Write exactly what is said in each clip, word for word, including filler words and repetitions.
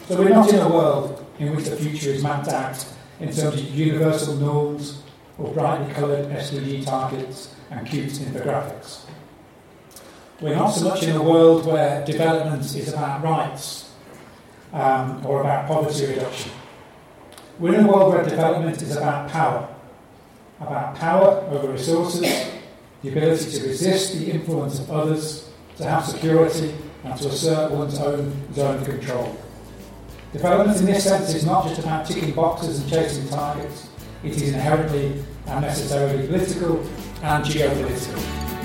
So we're not in a world in which the future is mapped out in terms of universal norms or brightly coloured S D G targets and cute infographics. We're not so much in a world where development is about rights um, or about poverty reduction. We're in a world where development is about power, about power over resources, the ability to resist the influence of others, to have security, and to assert one's own zone of control. Development in this sense is not just about ticking boxes and chasing targets, it is inherently and necessarily political and geopolitical.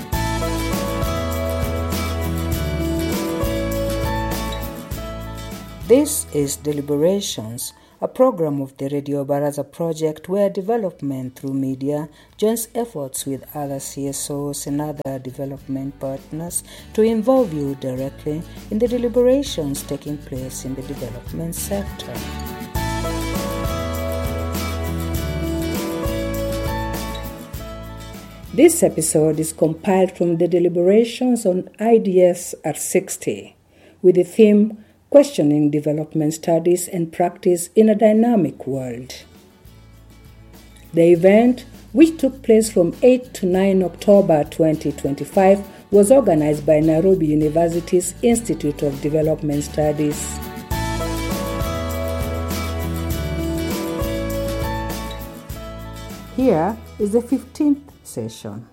This is Deliberations, a program of the Radio Baraza project where development through media joins efforts with other C S Os and other development partners to involve you directly in the deliberations taking place in the development sector. This episode is compiled from the deliberations on I D S at sixty with the theme Questioning Development Studies and Practice in a Dynamic World. The event, which took place from eighth to ninth October twenty twenty-five, was organized by Nairobi University's Institute of Development Studies. Here is the fifteenth session.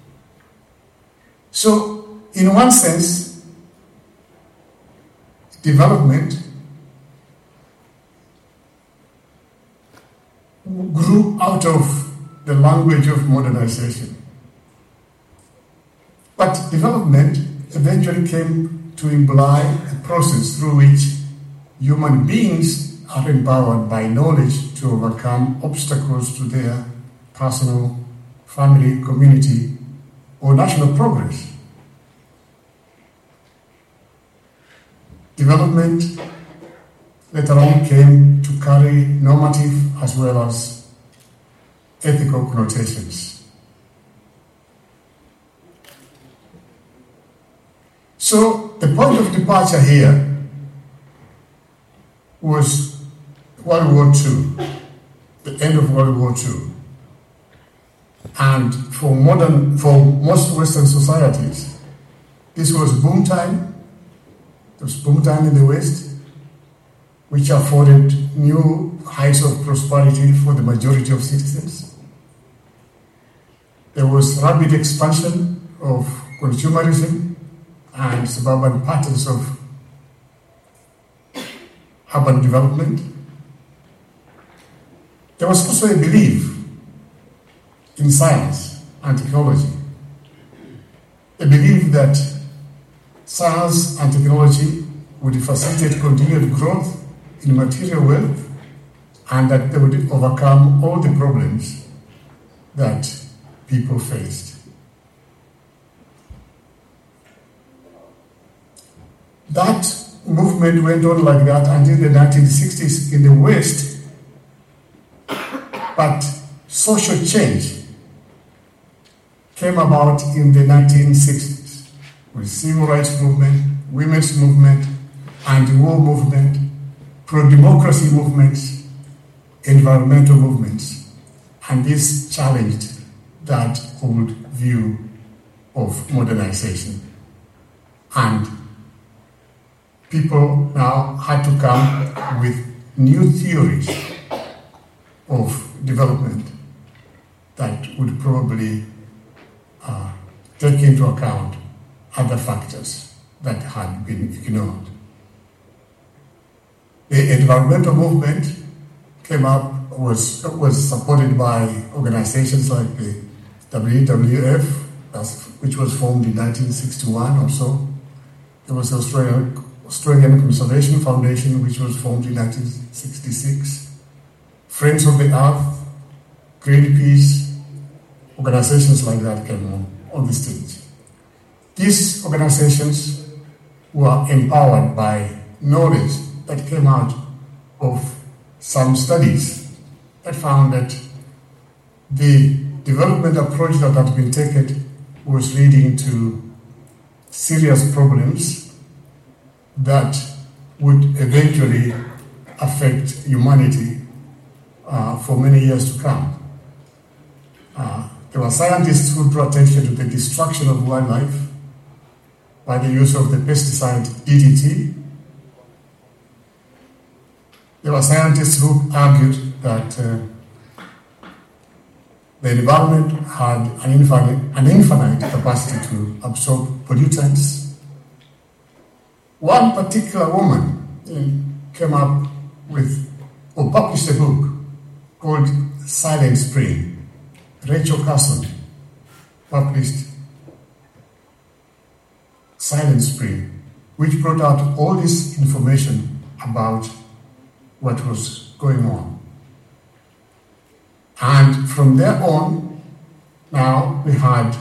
So, in one sense, development grew out of the language of modernization. But development eventually came to imply a process through which human beings are empowered by knowledge to overcome obstacles to their personal, family, community, or national progress. Development later on came to carry normative as well as ethical connotations. So the point of departure here was World War Two, the end of World War Two. And for modern, for most Western societies, this was boom time. It was boom time in the West, which afforded new heights of prosperity for the majority of citizens. There was rapid expansion of consumerism and suburban patterns of urban development. There was also a belief in science and technology, a belief that science and technology would facilitate continued growth in material wealth and that they would overcome all the problems that people faced. That movement went on like that until the nineteen sixties in the West, but social change came about in the nineteen sixties with civil rights movement, women's movement, anti-war movement, pro-democracy movements, environmental movements, and this challenged that old view of modernization. And people now had to come with new theories of development that would probably uh, take into account other factors that had been ignored. The environmental movement came up, was, was supported by organizations like the W W F, which was formed in nineteen sixty-one or so. There was the Australian, Australian Conservation Foundation, which was formed in nineteen sixty-six. Friends of the Earth, Greenpeace, organizations like that came on, on the stage. These organizations were empowered by knowledge that came out of some studies that found that the development approach that had been taken was leading to serious problems that would eventually affect humanity uh, for many years to come. Uh, there were scientists who drew attention to the destruction of wildlife by the use of the pesticide D D T. There were scientists who argued that uh, the environment had an infinite, an infinite capacity to absorb pollutants. One particular woman uh, came up with, or published a book called Silent Spring. Rachel Carson published Silent Spring, which brought out all this information about what was going on. And from there on, now we had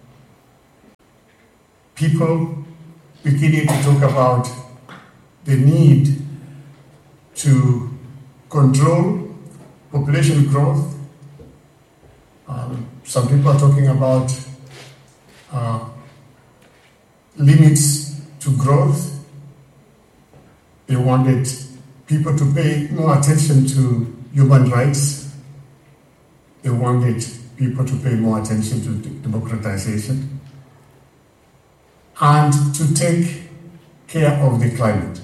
people beginning to talk about the need to control population growth. Um, some people are talking about uh, limits to growth. They wanted people to pay more attention to human rights. They wanted people to pay more attention to democratization and to take care of the climate.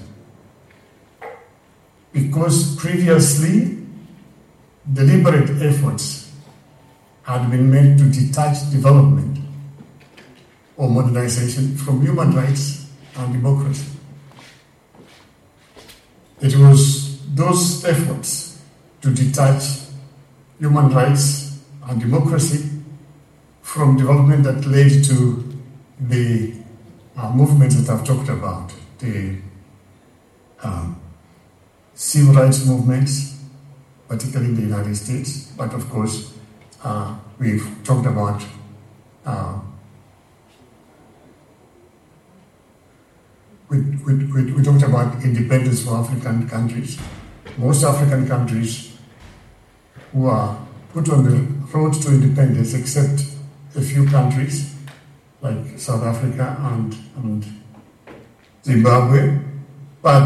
Because previously, deliberate efforts had been made to detach development or modernization from human rights and democracy. It was those efforts to detach human rights and democracy from development that led to the uh, movements that I've talked about, the um, civil rights movements, particularly in the United States, but of course, Uh, we've talked about uh, we, we, we, we talked about independence for African countries. Most African countries who are put on the road to independence, except a few countries like South Africa and, and Zimbabwe, but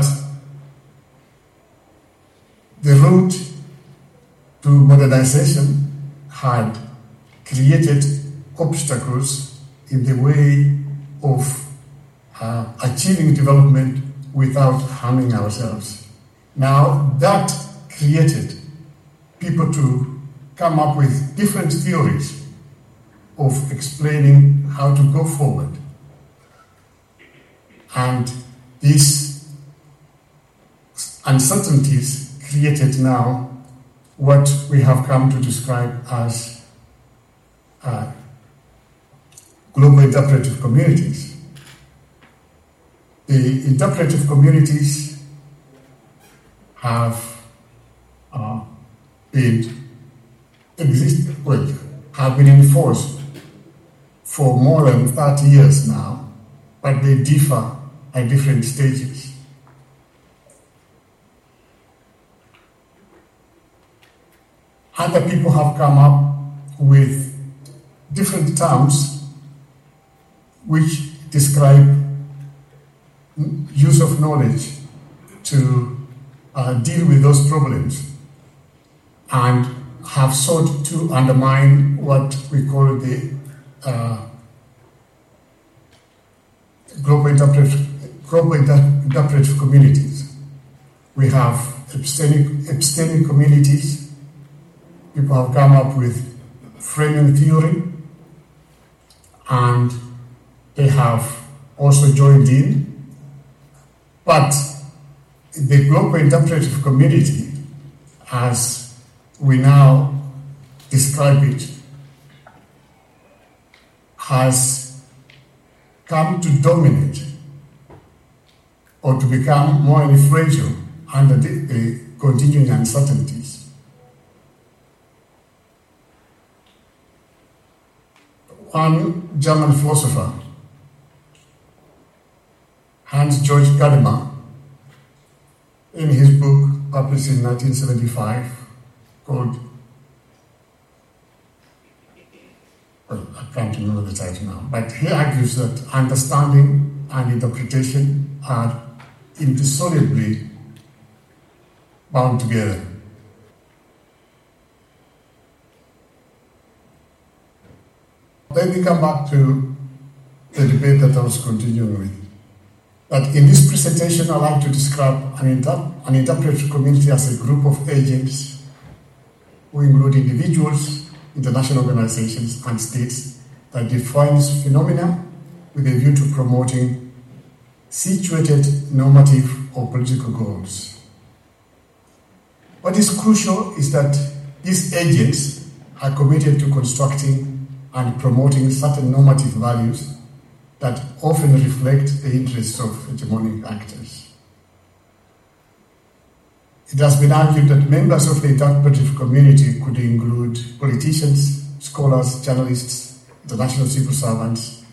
the route to modernization had created obstacles in the way of uh, achieving development without harming ourselves. Now that created people to come up with different theories of explaining how to go forward. And these uncertainties created now what we have come to describe as uh, global interpretive communities. The interpretive communities have uh, been exist well, have been enforced for more than thirty years now, but they differ at different stages. Other people have come up with different terms which describe use of knowledge to uh, deal with those problems and have sought to undermine what we call the uh, global interpretive, global interpretive communities. We have abstaining, abstaining communities. People have come up with framing theory, and they have also joined in. But the global interpretive community, as we now describe it, has come to dominate or to become more influential under the, the continuing uncertainties. One German philosopher, Hans-Georg Gadamer, in his book published in nineteen seventy-five called, well, I can't remember the title now, but he argues that understanding and interpretation are indissolubly bound together. Let me come back to the debate that I was continuing with. That in this presentation, I'd like to describe an, inter- an interpretive community as a group of agents who include individuals, international organizations, and states that defines phenomena with a view to promoting situated normative or political goals. What is crucial is that these agents are committed to constructing and promoting certain normative values that often reflect the interests of hegemonic actors. It has been argued that members of the interpretive community could include politicians, scholars, journalists, international civil servants,